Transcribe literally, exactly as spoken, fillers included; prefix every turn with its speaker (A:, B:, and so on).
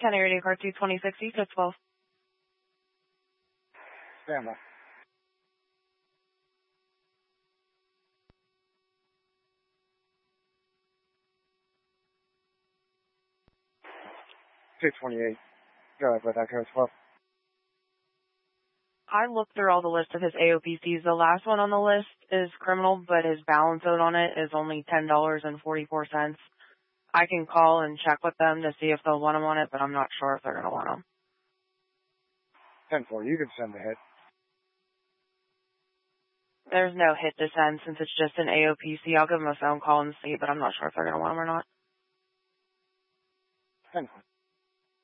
A: County Radio Car two twenty sixty to twelve.
B: Stand by. two twenty-eight. Go ahead with that code twelve.
A: I looked through all the list of his A O P Cs. The last one on the list is criminal, but his balance owed on it is only ten dollars and forty-four cents. I can call and check with them to see if they'll want him on it, but I'm not sure if they're going to want him.
B: ten four, you can send the hit.
A: There's no hit to send since it's just an A O P C. I'll give him a phone call and see, but I'm not sure if they're going to want him or not.
B: ten four.